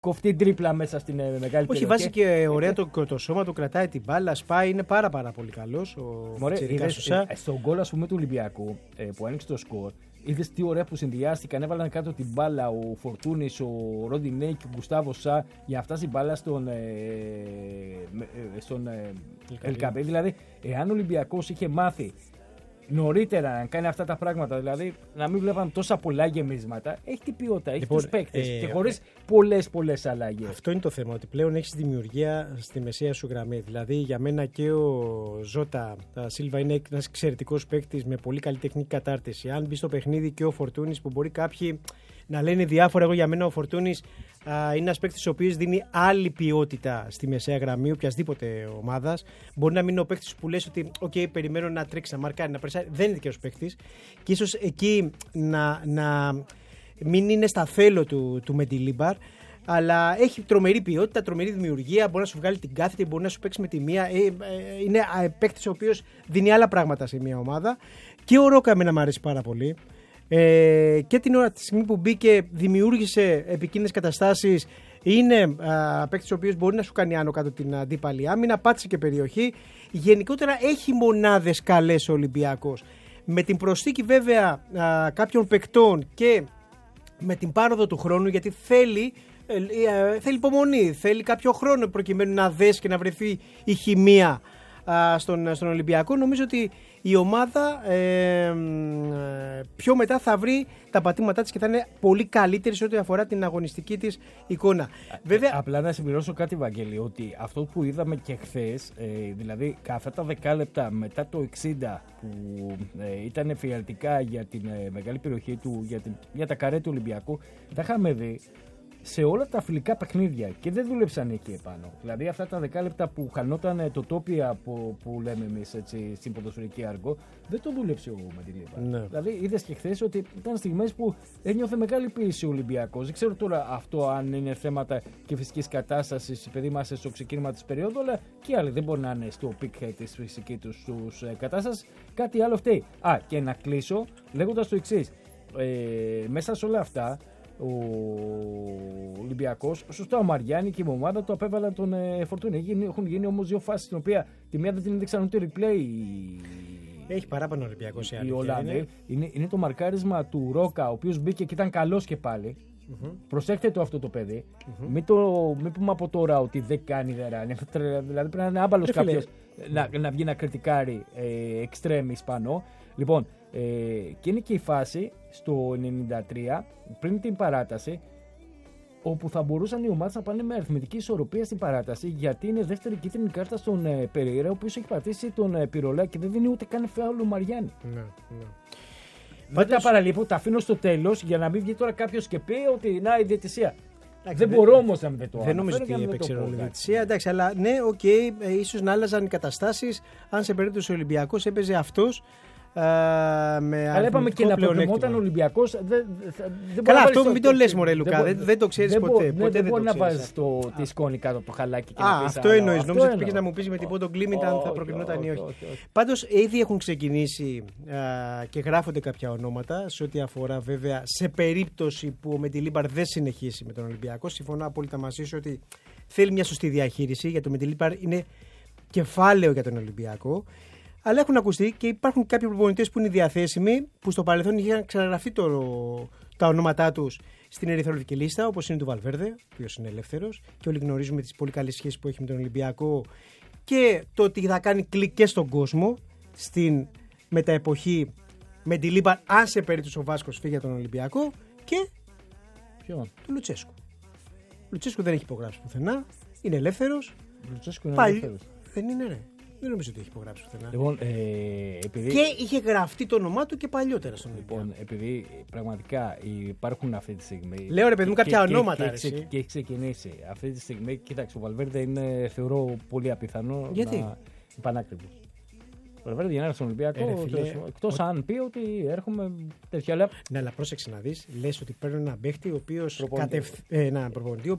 κοφτή τρίπλα μέσα στην μεγάλη περιοχή. Όχι, βάζει και ωραία το σώμα του, κρατάει την μπάλα, σπάει, είναι πάρα πολύ καλός ο Τσιρικάς Σουσά. Στον γκολ, ας πούμε, του Ολυμπιακού που άνοιξε το σκορ, είδες τι ωραία που συνδυάστηκαν, έβαλαν κάτω την μπάλα ο Φορτούνης, ο Ροντινέη και ο Γκουστάβο Σα για να φτάσει η μπάλα στον Ελκαμπή. Δηλαδή, εάν ο Ολυμπιακός είχε μάθει νωρίτερα να κάνει αυτά τα πράγματα, δηλαδή να μην βλέπαμε τόσα πολλά γεμίσματα, έχει την ποιότητα, έχει τους παίκτες και χωρίς πολλές αλλαγές. Αυτό είναι το θέμα, ότι πλέον έχεις δημιουργία στη μεσαία σου γραμμή. Δηλαδή για μένα και ο Ζώτα Σίλβα είναι ένας εξαιρετικός παίκτης με πολύ καλή τεχνική κατάρτιση. Αν μπει στο παιχνίδι και ο Φορτούνης, που μπορεί κάποιοι να λένε διάφορα, εγώ για μένα ο Φορτούνης είναι ένας παίκτης ο οποίος δίνει άλλη ποιότητα στη μεσαία γραμμή οποιασδήποτε ομάδας. Μπορεί να μην είναι ο παίκτης που λες ότι περιμένω να τρέξει, να μαρκάρει, να περσάρει. Δεν είναι δικαίος παίκτης. Και ίσως εκεί να μην είναι στα θέλω του Μεντιλίμπαρ. Αλλά έχει τρομερή ποιότητα, τρομερή δημιουργία. Μπορεί να σου βγάλει την κάθετη, μπορεί να σου παίξει με τη μία. Είναι παίκτης ο οποίος δίνει άλλα πράγματα σε μια ομάδα. Και ο Ρόκα εμένα μου αρέσει πάρα πολύ. Και την ώρα τη στιγμή που μπήκε, δημιούργησε επικίνδυνες καταστάσεις. Είναι παίκτης ο οποίος μπορεί να σου κάνει άνω κάτω την αντίπαλη άμυνα, πάτησε και περιοχή. Γενικότερα έχει μονάδες καλές ο Ολυμπιακός. Με την προσθήκη βέβαια κάποιων παικτών και με την πάροδο του χρόνου, γιατί θέλει υπομονή, θέλει κάποιο χρόνο προκειμένου να δέσει και να βρεθεί η χημεία στον Ολυμπιακό. Νομίζω ότι η ομάδα πιο μετά θα βρει τα πατήματά της και θα είναι πολύ καλύτερη σε ό,τι αφορά την αγωνιστική της εικόνα. Βέβαια, απλά να συμπληρώσω κάτι, Βαγγέλη, ότι αυτό που είδαμε και χθες, δηλαδή αυτά τα 10 λεπτά μετά το 60 που ήταν εφιαλτικά για την μεγάλη περιοχή του, για τα καρέ του Ολυμπιακού, τα είχαμε δει σε όλα τα φιλικά παιχνίδια και δεν δούλεψαν εκεί επάνω. Δηλαδή αυτά τα 10 λεπτά που χανόταν το τόπια που λέμε εμείς στην ποδοσφαιρική άργο, δεν το δούλεψε ο Μεντιλίμπαρ. Ναι. Δηλαδή είδες και χθες ότι ήταν στιγμές που ένιωθε μεγάλη πίεση ο Ολυμπιακός. Δεν ξέρω τώρα αυτό αν είναι θέματα και φυσικής κατάστασης, επειδή είμαστε στο ξεκίνημα της περίοδου, αλλά και άλλοι δεν μπορεί να είναι στο πικ της φυσικής τους κατάστασης. Κάτι άλλο φταίει. Και να κλείσω λέγοντας το εξής. Μέσα σε όλα αυτά, ο Ολυμπιακός, σωστά ο Μαριάννη και η ομάδα του απέβαλαν τον Φορτούνη. Έχουν γίνει όμως δύο φάσεις, την οποία τη μία δεν την έδειξαν ούτε replay. Έχει παράπονο ο Ολυμπιακός η Ολλανδή. Είναι το μαρκάρισμα του Ρόκα, ο οποίος μπήκε και ήταν καλός και πάλι. Προσέχτε το αυτό το παιδί. Μην πούμε από τώρα ότι δεν κάνει δεράνι. Δηλαδή πρέπει να είναι άμπαλος κάποιος να βγει να κριτικάρει εξτρέμ Ισπανό. Λοιπόν, και είναι και η φάση στο 93 πριν την παράταση, όπου θα μπορούσαν οι ομάδες να πάνε με αριθμητική ισορροπία στην παράταση, γιατί είναι δεύτερη κίτρινη κάρτα στον Περέιρα, ο οποίος έχει πατήσει τον Πυρολά και δεν δίνει ούτε καν φάουλ ο Μαριάννη. Δεν τα παραλείπω, τα αφήνω στο τέλος για να μην βγει τώρα κάποιος και πει ότι η διαιτησία. Δεν μπορώ όμως να μην το δεν νομίζω ότι έπαιξε ρόλο η διαιτησία. Εντάξει, αλλά ναι, ίσως να άλλαζαν οι καταστάσεις αν σε περίπτωση ο Ολυμπιακός έπαιζε αυτός. Αλλά είπαμε και να προτιμόταν ο Ολυμπιακός. Καλά, αυτό μην το λες, μωρέ Λουκά, δεν το ξέρεις ποτέ. Δεν μπορεί να βάζεις τη σκόνη κάτω από το χαλάκι και να πεις. Αυτό εννοείς. Νόμιζα ότι πήγες να μου πεις με την πόντο Γκλίμιτ αν θα προκρινόταν ή όχι. Πάντως ήδη έχουν ξεκινήσει και γράφονται κάποια ονόματα σε ό,τι αφορά βέβαια σε περίπτωση που ο Μεντιλίμπαρ δεν συνεχίσει με τον Ολυμπιακό. Συμφωνώ απόλυτα μαζί σου ότι θέλει μια σωστή διαχείριση, γιατί ο Μεντιλίμπαρ είναι κεφάλαιο για τον Ολυμπιακό. Αλλά έχουν ακουστεί και υπάρχουν κάποιοι προπονητές που είναι διαθέσιμοι, που στο παρελθόν είχαν ξαναγραφεί τα ονόματά τους στην ερυθρολευκή λίστα, όπως είναι του Βαλβέρδε, ο οποίος είναι ελεύθερος, και όλοι γνωρίζουμε τις πολύ καλές σχέσεις που έχει με τον Ολυμπιακό και το ότι θα κάνει κλικ και στον κόσμο στην μεταεποχή Μεντιλίμπαρ, αν σε περίπτωση ο Βάσκος φύγει για τον Ολυμπιακό, και του Λουτσέσκου. Ο Λουτσέσκου δεν έχει υπογράψει πουθενά, είναι ελεύθερος. Λουτσέσκου είναι ελεύθερος. Δεν είναι, ρε. Δεν νομίζω ότι έχει υπογράψει πουθενά. Λοιπόν, επειδή... Και είχε γραφτεί το όνομά του και παλιότερα στον Ολυμπιακό. Λοιπόν, επειδή πραγματικά υπάρχουν αυτή τη στιγμή. Λέω ρε παιδί μου κάποια ονόματα. Και έχει ξεκινήσει. Αυτή τη στιγμή, κοίταξε, ο Βαλβέρντε είναι, θεωρώ, πολύ απιθανό. Γιατί? Να πανάκριβο. Ο Βαλβέρντε γεννάει στον Ολυμπιακό. Εκτός αν πει ότι έρχομαι τέτοια λεπτά. Ναι, αλλά πρόσεξε να δεις. Λες ότι παίρνει έναν παίχτη ο οποίος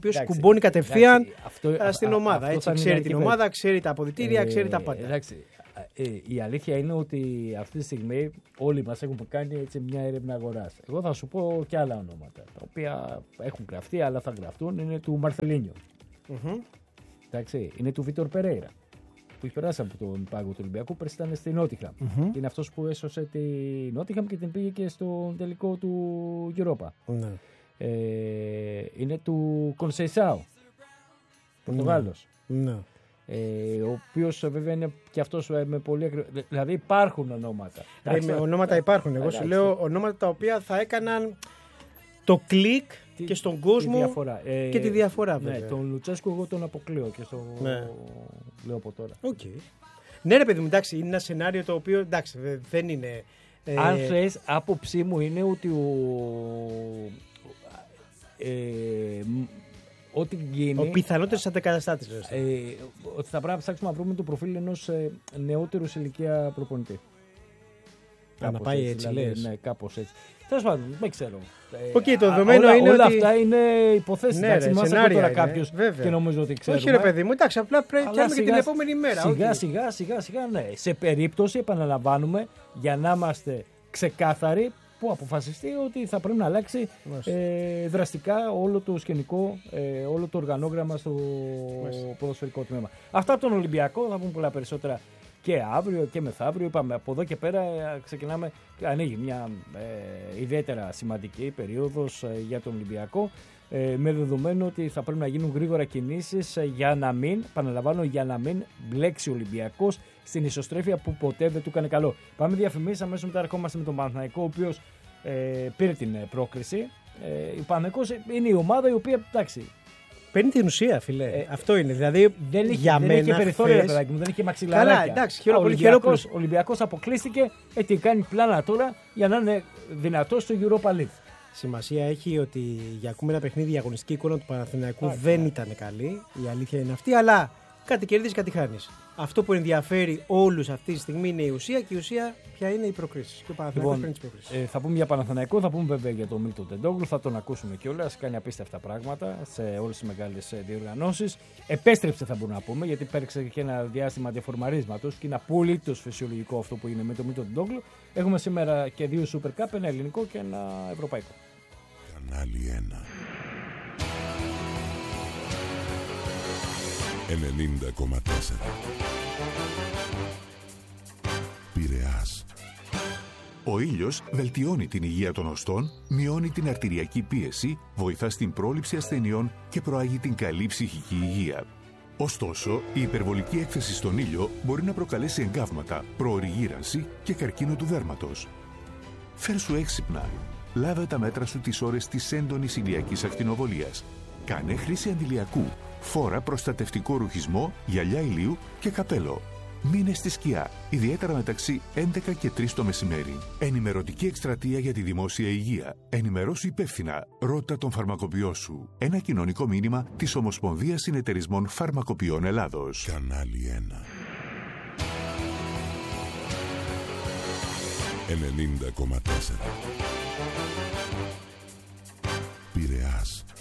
κουμπώνει κατευθείαν στην ομάδα. Έτσι, ξέρει την ομάδα, ξέρει τα αποδυτήρια, ξέρει τα πάντα. Εντάξει, η αλήθεια είναι ότι αυτή τη στιγμή όλοι μας έχουν κάνει έτσι μια έρευνα αγοράς. Εγώ θα σου πω και άλλα ονόματα, τα οποία έχουν γραφτεί, αλλά θα γραφτούν. Είναι του Μαρθελίνιο. Εντάξει, είναι του Βίτορ Περέιρα, που έχει περάσει από τον πάγκο του Ολυμπιακού, πέρσι ήταν στη Νότιχαμ. Είναι αυτός που έσωσε τη Νότιχαμ και την πήγε και στο τελικό του Europa. Είναι του Κονσεϊσάου, Πορτογάλος. Ο οποίος βέβαια είναι και αυτός με πολύ ακριβό. Δηλαδή υπάρχουν ονόματα. Ονόματα υπάρχουν. Εγώ σου λέω ονόματα τα οποία θα έκαναν το κλικ και στον κόσμο και τη διαφορά. Ναι, τον Λουτσέσκου εγώ τον αποκλείω και στο λέω από τώρα. Ναι, ρε παιδί μου, εντάξει, είναι ένα σενάριο το οποίο εντάξει, δεν είναι. Αν θες, άποψή μου είναι ότι ό,τι γίνει. Ο πιθανότερος αντικαταστάτης. Ότι θα πρέπει να ψάξουμε να βρούμε το προφίλ ενός νεότερου σε ηλικία προπονητή. Να πάει έτσι, δηλαδή, λες. Ναι, κάπως έτσι. Τέλος πάντων, δεν ξέρω. Το δεδομένο είναι όλα ότι... αυτά είναι υποθέσεις. Ναι, δεν μας ακούει τώρα κάποιος και νομίζω ότι ξέρουμε. Όχι ρε παιδί μου, εντάξει, απλά πρέπει να και την επόμενη μέρα. Σιγά, ναι. Σε περίπτωση, επαναλαμβάνουμε, για να είμαστε ξεκάθαροι, που αποφασιστεί ότι θα πρέπει να αλλάξει δραστικά όλο το σκηνικό, όλο το οργανόγραμμα στο ποδοσφαιρικό τμήμα. Αυτά από τον Ολυμπιακό, θα πούμε πολλά περισσότερα και αύριο και μεθαύριο. Είπαμε, από εδώ και πέρα ξεκινάμε, ανοίγει μια ιδιαίτερα σημαντική περίοδος για τον Ολυμπιακό, με δεδομένο ότι θα πρέπει να γίνουν γρήγορα κινήσεις για να μην, επαναλαμβάνω, για να μην μπλέξει ο Ολυμπιακός στην ισοστρέφεια που ποτέ δεν του έκανε καλό. Πάμε διαφημίσεις, αμέσως μετά ερχόμαστε με τον Παναθηναϊκό, ο οποίος πήρε την πρόκριση. Ο Παναθηναϊκός είναι η ομάδα η οποία, εντάξει, παίρνει την ουσία, φιλέ. Αυτό είναι. Δηλαδή, δεν είχε περιθώρια, παιδάκι μου, δεν είχε μαξιλαράκια. Καλά, εντάξει, ο Ολυμπιακός αποκλείστηκε, τι κάνει πλάνα τώρα για να είναι δυνατός στο Europa League. Σημασία έχει ότι για ακούμε ένα παιχνίδι η αγωνιστική εικόνα του Παναθηναϊκού δεν ήταν καλή. Η αλήθεια είναι αυτή, αλλά κάτι κερδίζει, κάτι χάνει. Αυτό που ενδιαφέρει όλους αυτή τη στιγμή είναι η ουσία, και η ουσία ποια είναι οι προκρίσεις. Και ο Παναθηναϊκός παίρνει τις προκρίσεις. Θα πούμε για Παναθηναϊκό, θα πούμε βέβαια για τον Μίλτον Τεντόγλου, θα τον ακούσουμε κιόλας. Κάνει απίστευτα πράγματα σε όλες τις μεγάλες διοργανώσεις. Επέστρεψε, θα μπορούμε να πούμε, γιατί πέρασε και ένα διάστημα διαφορμαρίσματος και είναι απολύτως φυσιολογικό αυτό που είναι με τον Μίλτον Τεντόγλου. Έχουμε σήμερα και 2 Super Cup, ένα ελληνικό και ένα ευρωπαϊκό. Κανάλι 1 90,4 Πειραιάς. Ο ήλιος βελτιώνει την υγεία των οστών, μειώνει την αρτηριακή πίεση, βοηθά στην πρόληψη ασθενειών και προάγει την καλή ψυχική υγεία. Ωστόσο, η υπερβολική έκθεση στον ήλιο μπορεί να προκαλέσει εγκάβματα, προωρή γύρανση και καρκίνο του δέρματος. Φέρσου έξυπνα. Λάβε τα μέτρα σου τις ώρες της έντονης ηλιακής ακτινοβολίας. Κάνε χρήση αντιλιακού. Φόρα προστατευτικό ρουχισμό, γυαλιά ηλίου και καπέλο. Μείνε στη σκιά, ιδιαίτερα μεταξύ 11 και 3 το μεσημέρι. Ενημερωτική εκστρατεία για τη δημόσια υγεία. Ενημερώσου υπεύθυνα. Ρώτα τον φαρμακοποιό σου. Ένα κοινωνικό μήνυμα της Ομοσπονδίας Συνεταιρισμών Φαρμακοποιών Ελλάδος. Κανάλι 1 90,4 Πειραιάς.